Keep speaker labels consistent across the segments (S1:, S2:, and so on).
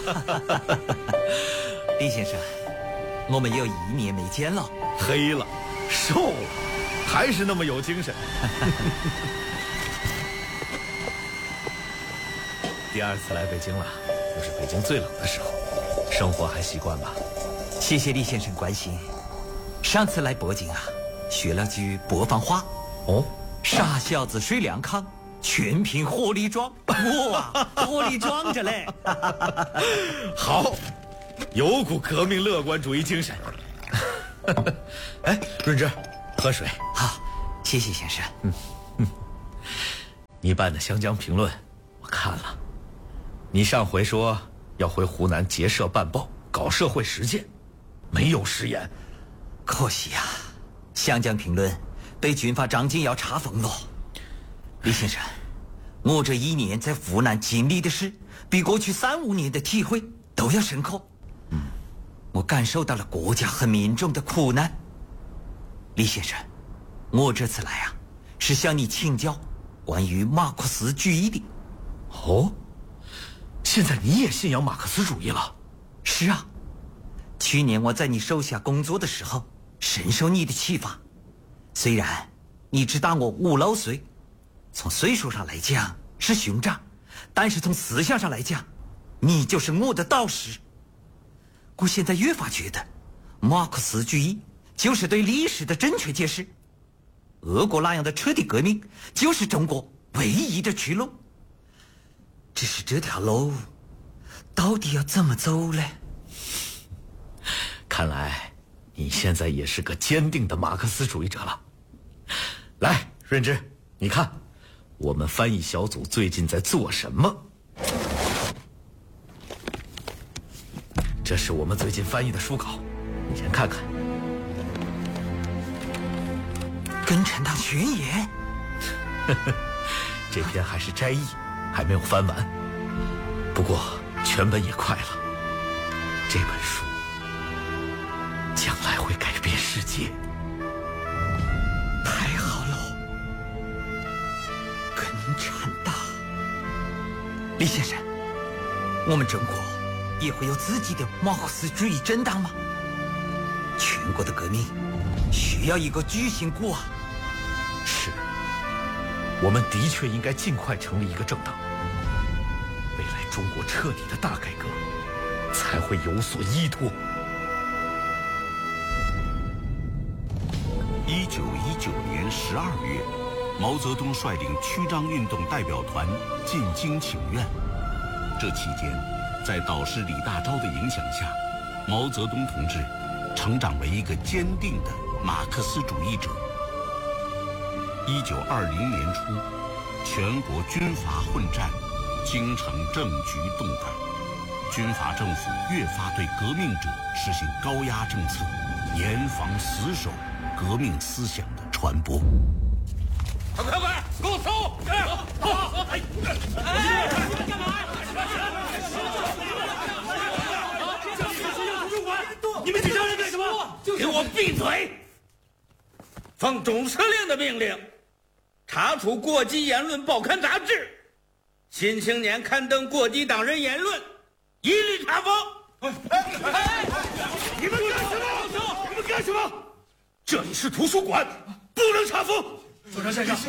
S1: 李先生，我们有1年没见了，
S2: 黑了，瘦了，还是那么有精神。第2次来北京了，又是北京最冷的时候，生活还习惯吧？
S1: 谢谢李先生关心。上次来北京啊，学了句北方话。
S2: 哦，
S1: 傻小子睡凉炕，全凭火力壮。我啊，火力壮着嘞。
S2: 好，有股革命乐观主义精神。哎，润之，喝水。
S1: 好，谢谢先生。
S2: 你办的《湘江评论》，我看了。你上回说要回湖南结社办报，搞社会实践，没有食言。
S1: 可惜啊，《湘江评论》被军阀张景尧查封了。李先生，我这1年在湖南经历的事，比过去3、5年的体会都要深刻。我感受到了国家和民众的苦难。李先生，我这次来啊，是向你请教关于马克思主义的。
S2: 哦，现在你也信仰马克思主义了？
S1: 是啊，去年我在你手下工作的时候，深受你的启发。虽然你只大我5、6岁，从岁数上来讲是兄长，但是从思想上来讲，你就是我的导师。我现在越发觉得，马克思主义就是对历史的正确解释。俄国那样的彻底革命，就是中国唯一的去路。只是这条路，到底要怎么走呢？
S2: 看来你现在也是个坚定的马克思主义者了。来，润之，你看，我们翻译小组最近在做什么？这是我们最近翻译的书稿，你先看看。
S1: 共产党宣言。
S2: 这篇还是摘译，还没有翻完。不过全本也快了。这本书将来会改变世界。
S1: 太好了，共产党。李先生，我们中国也会有自己的马克思主义政党吗？全国的革命需要一个巨型鼓啊！
S2: 是，我们的确应该尽快成立一个政党。未来中国彻底的大改革才会有所依托。
S3: 1919年12月，毛泽东率领曲张运动代表团进京请愿。这期间，在导师李大钊的影响下，毛泽东同志成长为一个坚定的马克思主义者。1920年初，全国军阀混战，京城政局动荡，军阀政府越发对革命者实行高压政策，严防死守革命思想的传播。
S4: 快，给我搜！干嘛呀？你们几家人干什么？给我闭嘴！奉总司令的命令，查处过激言论报刊杂志，新青年刊登过激党人言论，一律查封。
S2: 你们干什么？你们干什么？这里是图书馆，不能查封。组长先生，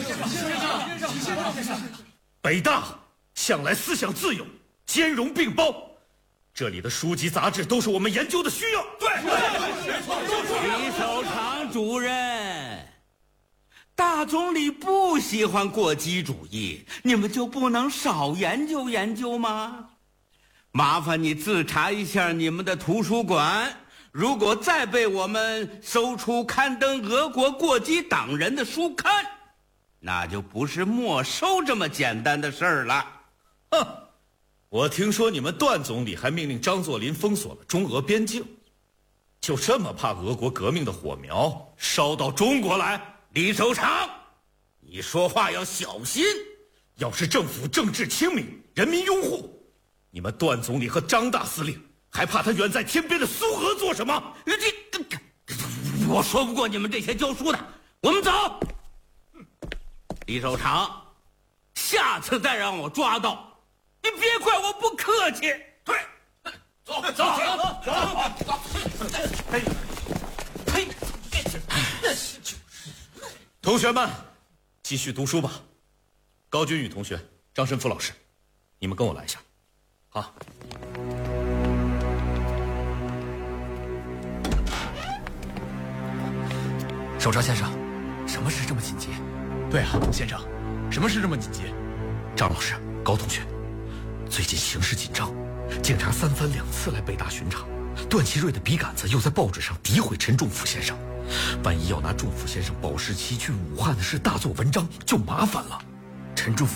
S2: 北大向来思想自由，兼容并包，这里的书籍杂志都是我们研究的需要。对，
S4: 李守常主任，大总理不喜欢过激主义，你们就不能少研究研究吗？麻烦你自查一下你们的图书馆，如果再被我们搜出刊登俄国过激党人的书刊，那就不是没收这么简单的事儿了。
S2: 哼，我听说你们段总理还命令张作霖封锁了中俄边境，就这么怕俄国革命的火苗烧到中国来？
S4: 李守常，你说话要小心。
S2: 要是政府政治清明，人民拥护，你们段总理和张大司令还怕他远在天边的苏俄做什么？
S4: 我说不过你们这些教书的，我们走。李守常，下次再让我抓到，你别怪我不客气。对，
S2: 同学们，继续读书吧。高君宇同学、张申福老师，你们跟我来一下。好。
S5: 守朝先生，什么事这么紧急？
S6: 对啊，先生，什么事这么紧急？
S2: 张老师、高同学，最近形势紧张，警察3番2次来北大巡查，段祺瑞的笔杆子又在报纸上诋毁陈仲甫先生。万一要拿仲甫先生保释期去武汉的事大做文章，就麻烦了。
S5: 陈仲甫